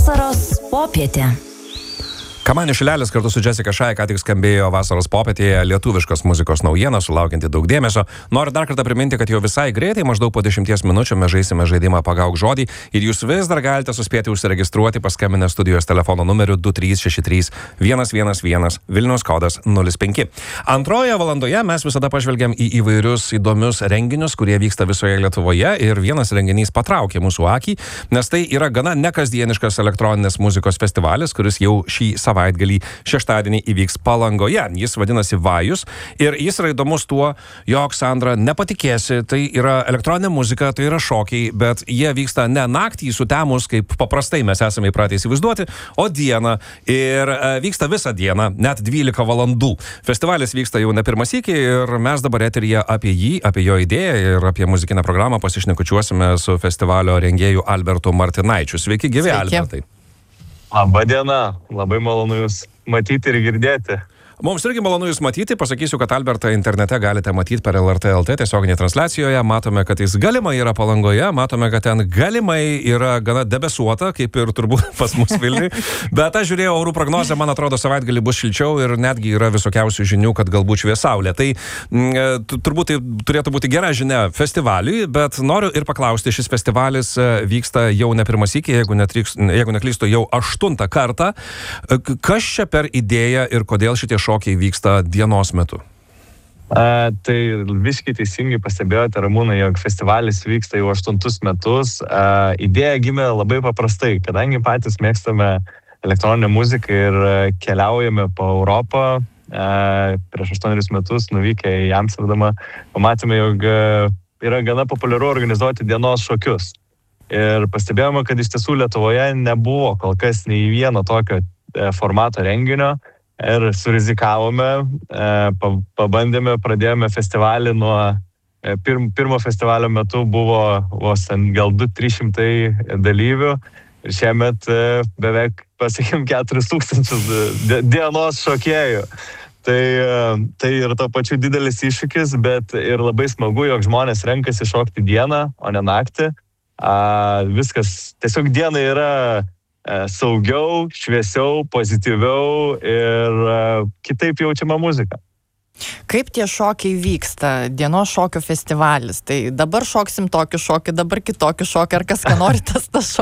Vasaros popietė. Kamanių Šilelis kartu su Jessica Shy ką tik skambėjo vasaros popietėje lietuviškos muzikos naujieną, sulaukianti daug dėmesio. Noriu dar kartą priminti, kad jau visai greitai, maždaug po 10 minučių mes žaisime žaidimą Pagauk žodį ir jūs vis dar galite suspėti užsiregistruoti paskambinę studijos telefono numeriu 2363 111 Vilniaus kodas 05. Antroje valandoje mes visada pažvelgiam į įvairius įdomius renginius, kurie vyksta visoje Lietuvoje ir vienas renginys patraukė mūsų akį, nes tai yra gana nekasdieniškas elektroninės muzikos festivalis, kuris jau šį savaitgalį šeštadienį įvyks Palangoje. Jis vadinasi Vajus ir jis yra įdomus tuo, jog, Sandra, nepatikėsi, tai yra elektroninė muzika, tai yra šokiai, bet jie vyksta ne naktį sutemus, kaip paprastai mes esame įpratę įsivaizduoti, o dieną ir vyksta visą dieną, net 12 valandų. Festivalis vyksta jau ne pirmą sykį ir mes dabar eteryje apie jį, apie jo idėją ir apie muzikinę programą pasišnekučiuosime su festivalio rengėju Albertu Martinaičiu. Sveiki, gyvi, Albertai. Labą dieną, labai malonu Jūs matyti ir girdėti. Mums irgi malonu Jūs matyti, pasakysiu, kad Albertą internete galite matyti per LRT LT tiesioginėje transliacijoje, matome, kad jis galimai yra Palangoje, matome, kad ten galimai yra gana debesuota, kaip ir turbūt pas mus Vilniui, bet aš žiūrėjau orų prognozę, man atrodo, savaitgalį bus šilčiau ir netgi yra visokiausių žinių, kad galbūt švies saulė. Tai turbūt tai turėtų būti gera žinia festivaliui, bet noriu ir paklausti, šis festivalis vyksta jau ne pirmą sykį, jeigu neklystu, jau 8 kartą. Kas čia per idėją ir kodėl šitie šokiai vyksta dienos metu? Tai visiškai teisingai pastebėjote, Ramūnai, jog festivalis vyksta jau 8 metus. Idėja gimė labai paprastai, kadangi patys mėgstame elektroninę muziką ir keliaujame po Europą. Prieš 8 metus nuvykę į Amsterdamą, pamatėme, jog yra gana populiaru organizuoti dienos šokius. Ir pastebėjome, kad iš tiesų Lietuvoje nebuvo kol kas nei vieno tokio formato renginio. Ir surizikavome, pabandėme, pradėjome festivalį nuo pirmo festivalio metu buvo vos gal 200-300 dalyvių ir šiemet beveik pasiekėm 4000 dienos šokėjų. Tai ir to pačiu didelis iššūkis, bet ir labai smagu, jog žmonės renkasi šokti dieną, o ne naktį. Viskas tiesiog diena yra saugiau, šviesiau, pozityviau ir kitaip jaučiama muzika. Kaip tie šokiai vyksta? Dienos šokio festivalis. Tai dabar šoksim tokį šokį, dabar kitokį šokį, ar kas ką nori, tas